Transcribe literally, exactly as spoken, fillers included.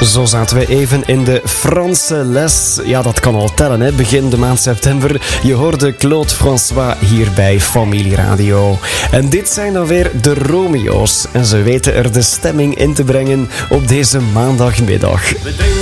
Zo zaten we even in de Franse les. Ja, dat kan al tellen, hè. Begin de maand september. Je hoorde Claude François hier bij Familie Radio. En dit zijn dan weer de Romeo's. En ze weten er de stemming in te brengen op deze maandagmiddag.